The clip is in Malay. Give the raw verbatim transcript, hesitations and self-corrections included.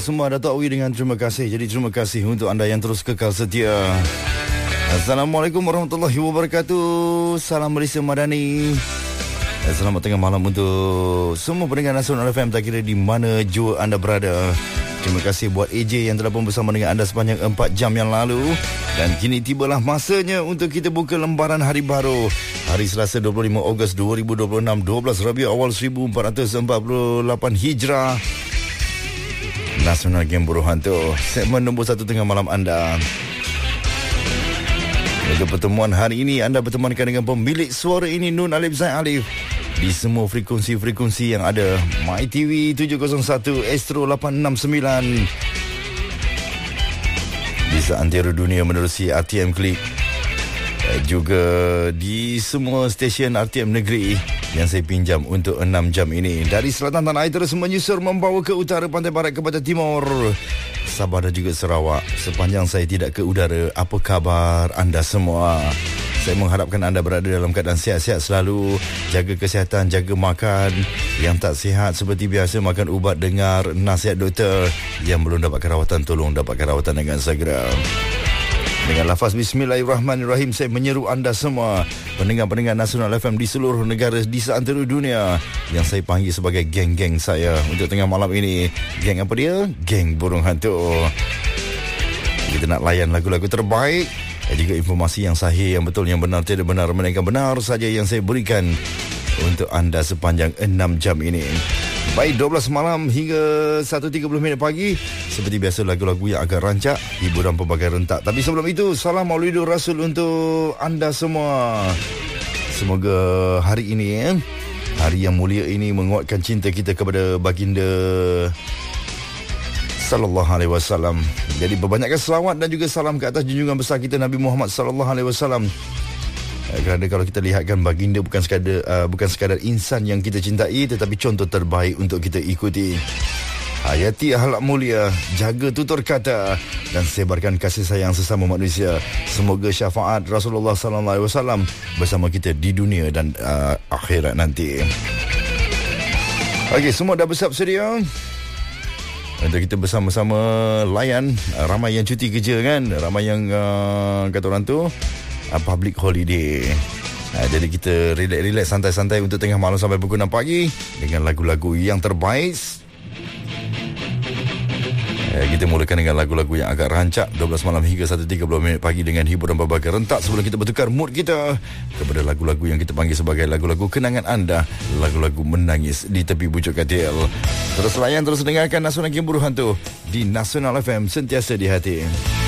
semua Dato' Awi dengan terima kasih. Jadi terima kasih untuk anda yang terus kekal setia. Assalamualaikum warahmatullahi wabarakatuh. Salam Malaysia Madani. Selamat tengah malam untuk semua pendengar Nasional F M, tak kira di mana jua anda berada. Terima kasih buat A J yang telah pun bersama dengan anda sepanjang empat jam yang lalu. Dan kini tibalah masanya untuk kita buka lembaran hari baru. Hari Selasa dua puluh lima Ogos dua ribu dua puluh enam, dua belas Rabiul Awal seribu empat ratus empat puluh lapan Hijrah. Nasional Game Buruh Hantu, segmen nombor satu tengah malam anda. Untuk pertemuan hari ini, anda bertemankan dengan pemilik suara ini, Nun Alif Zain Alif, di semua frekuensi-frekuensi yang ada. My T V tujuh kosong satu, Astro lapan enam sembilan. Di seantero dunia menerusi R T M Klik. Juga di semua stesen R T M negeri yang saya pinjam untuk enam jam ini. Dari selatan tanah air terus menyusur membawa ke utara, pantai barat ke pantai timur, Sabah dan juga Sarawak. Sepanjang saya tidak ke udara, apa khabar anda semua? Saya mengharapkan anda berada dalam keadaan sihat-sihat selalu. Jaga kesihatan, jaga makan. Yang tak sihat seperti biasa, makan ubat, dengar nasihat doktor. Yang belum dapatkan rawatan, tolong dapatkan rawatan dengan segera. Dengan lafaz Bismillahirrahmanirrahim, saya menyeru anda semua, pendengar-pendengar Nasional F M di seluruh negara di seantero dunia, yang saya panggil sebagai geng-geng saya untuk tengah malam ini. Geng apa dia? Geng Burung Hantu. Kita nak layan lagu-lagu terbaik, dan juga informasi yang sahih, yang betul, yang benar, tidak benar, melainkan benar saja yang saya berikan untuk anda sepanjang enam jam ini. Baik, dua belas malam hingga satu tiga puluh minit pagi. Seperti biasa, lagu-lagu yang agak rancak, hiburan pelbagai rentak. Tapi sebelum itu, salam maulidur rasul untuk anda semua. Semoga hari ini, eh, hari yang mulia ini menguatkan cinta kita kepada baginda sallallahu alaihi wasallam. Jadi berbanyakkan selawat dan juga salam ke atas junjungan besar kita Nabi Muhammad sallallahu alaihi wasallam. Kerana kalau kita lihatkan, baginda bukan sekadar uh, bukan sekadar insan yang kita cintai, tetapi contoh terbaik untuk kita ikuti. Hayati akhlak mulia, jaga tutur kata, dan sebarkan kasih sayang sesama manusia. Semoga syafaat Rasulullah sallallahu alaihi wasallam bersama kita di dunia dan uh, akhirat nanti. Okey, semua dah bersiap sedia untuk kita bersama-sama layan. uh, Ramai yang cuti kerja kan, ramai yang uh, kata orang tu uh, public holiday. uh, Jadi kita relax-relax, santai-santai untuk tengah malam sampai pukul enam pagi dengan lagu-lagu yang terbaik. uh, Kita mulakan dengan lagu-lagu yang agak rancak, dua belas malam hingga satu tiga puluh minit pagi, dengan hiburan berbagai rentak, sebelum kita bertukar mood kita kepada lagu-lagu yang kita panggil sebagai lagu-lagu kenangan anda, lagu-lagu menangis di tepi bujuk katil. Terus layan, terus dengarkan Nasional Game Buruh Hantu di Nasional F M, sentiasa di hati.